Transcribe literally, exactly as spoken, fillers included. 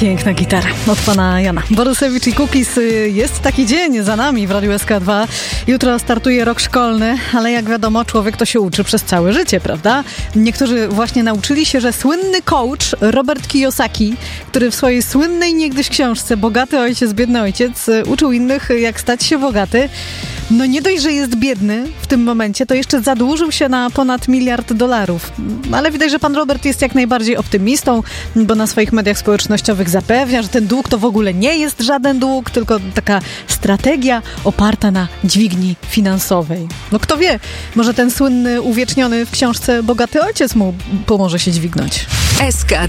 Piękna gitara od pana Jana. Borusewicz i Kukis. Jest taki dzień za nami w Radiu S K dwa. Jutro startuje rok szkolny, ale jak wiadomo, człowiek to się uczy przez całe życie, prawda? Niektórzy właśnie nauczyli się, że słynny coach Robert Kiyosaki, który w swojej słynnej niegdyś książce Bogaty ojciec, biedny ojciec uczył innych, jak stać się bogaty. No nie dość, że jest biedny w tym momencie, to jeszcze zadłużył się na ponad miliard dolarów. Ale widać, że pan Robert jest jak najbardziej optymistą, bo na swoich mediach społecznościowych zapewnia, że ten dług to w ogóle nie jest żaden dług, tylko taka strategia oparta na dźwigni finansowej. No kto wie, może ten słynny, uwieczniony w książce Bogaty ojciec mu pomoże się dźwignąć. S K